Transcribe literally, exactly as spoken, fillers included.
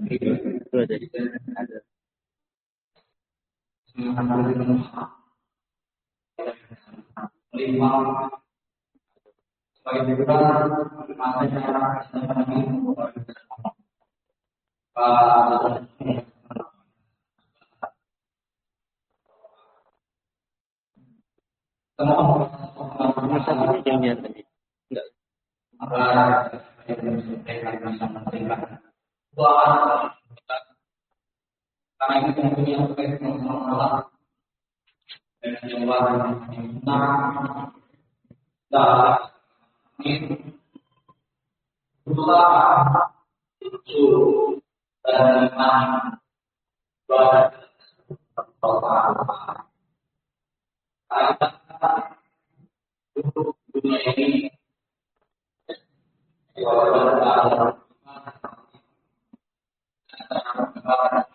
Itu aja. Ada. Lima sebagai juga masanya Nomor satunya yang dia tadi. Enggak. Karena itu tentunya terkait dengan masalah dengan jawaban yang benar dan ini berusaha itu dan iman pada Allah. Untuk dunia ini jawaban Allah